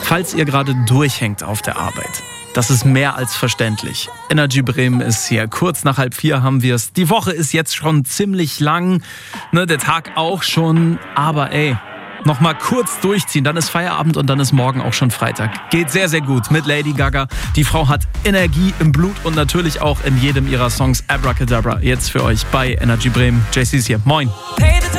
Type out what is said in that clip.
Falls ihr gerade durchhängt auf der Arbeit, das ist mehr als verständlich. Energy Bremen ist hier. Kurz nach 3:30 haben wir es. Die Woche ist jetzt schon ziemlich lang, ne, der Tag auch schon. Aber noch mal kurz durchziehen, dann ist Feierabend und dann ist morgen auch schon Freitag. Geht sehr, sehr gut mit Lady Gaga. Die Frau hat Energie im Blut und natürlich auch in jedem ihrer Songs. Abracadabra, jetzt für euch bei Energy Bremen. JC ist hier. Moin.